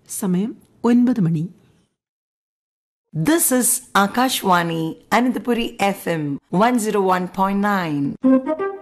സമയം 9 മണി. This is Akashwani, Anantapuri FM 101.9.